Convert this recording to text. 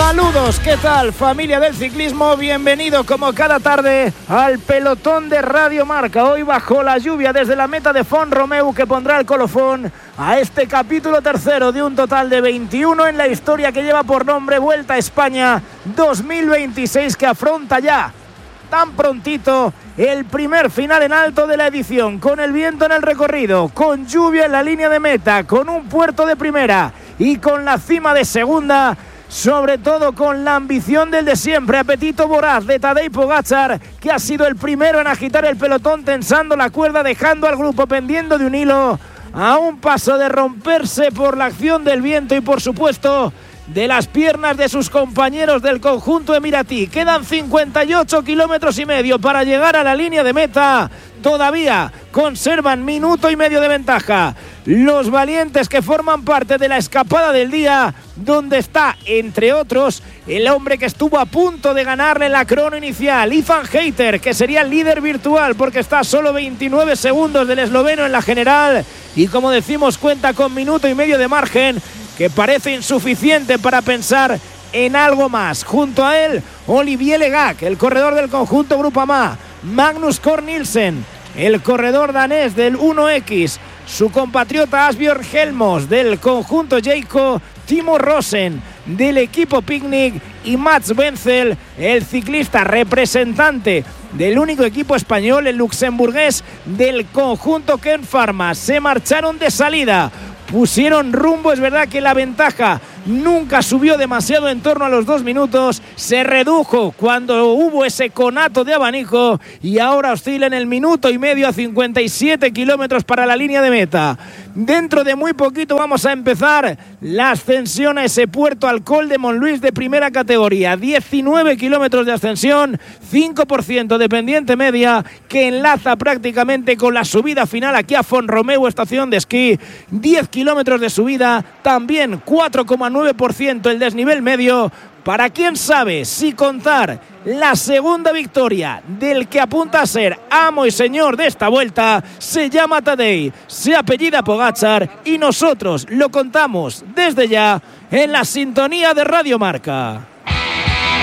Saludos, ¿qué tal, familia del ciclismo? Bienvenido como cada tarde al pelotón de Radio Marca. Hoy bajo la lluvia desde la meta de Font-Romeu, que pondrá el colofón a este capítulo tercero de un total de 21 en la historia que lleva por nombre Vuelta a España 2026, que afronta ya tan prontito el primer final en alto de la edición, con el viento en el recorrido, con lluvia en la línea de meta, con un puerto de primera y con la cima de segunda. Sobre todo con la ambición del de siempre, apetito voraz de Tadej Pogačar, que ha sido el primero en agitar el pelotón, tensando la cuerda, dejando al grupo pendiendo de un hilo, a un paso de romperse por la acción del viento y, por supuesto, de las piernas de sus compañeros del conjunto emiratí. Quedan 58 kilómetros y medio para llegar a la línea de meta. Todavía conservan minuto y medio de ventaja los valientes que forman parte de la escapada del día, donde está, entre otros, el hombre que estuvo a punto de ganarle la crono inicial, Ethan Hayter, que sería el líder virtual porque está a solo 29 segundos del esloveno en la general y, como decimos, cuenta con minuto y medio de margen que parece insuficiente para pensar en algo más. Junto a él, Olivier Legac, el corredor del conjunto Groupama, Magnus Cort Nielsen, el corredor danés del 1X, su compatriota Asbjørn Helmos del conjunto Jayco, Timo Rosen del equipo Picnic y Mats Wenzel, el ciclista representante del único equipo español, el luxemburgués del conjunto Kern Pharma. Se marcharon de salida, pusieron rumbo. Es verdad que la ventaja nunca subió demasiado, en torno a los 2 minutos, se redujo cuando hubo ese conato de abanico y ahora oscila en el minuto y medio a 57 kilómetros para la línea de meta. Dentro de muy poquito vamos a empezar la ascensión a ese puerto al Col de Montluís de primera categoría. 19 kilómetros de ascensión, 5% de pendiente media, que enlaza prácticamente con la subida final aquí a Font-Romeu, estación de esquí. 10 kilómetros de subida, también 4,9% el desnivel medio, para quién sabe si contar la segunda victoria del que apunta a ser amo y señor de esta vuelta. Se llama Tadej, se apellida Pogačar y nosotros lo contamos desde ya en la sintonía de Radio Marca.